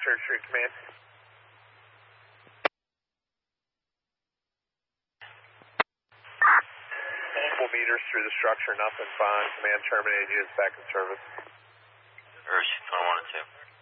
Church Street Command. Multiple meters through the structure, nothing fine. Command terminated, units back in service. Earth 21 and 2.